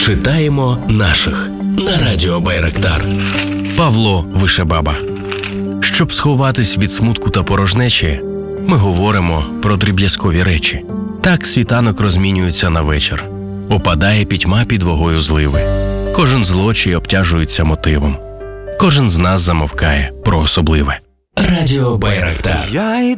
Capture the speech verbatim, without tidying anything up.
Читаємо наших на радіо Байрактар. Павло Вишебаба. Щоб сховатись від смутку та порожнечі, ми говоримо про дріб'язкові речі. Так світанок розмінюється на вечір. Опадає пітьма під вагою зливи. Кожен злочий обтяжується мотивом. Кожен з нас замовкає про особливе. Радіо Байрактар. Я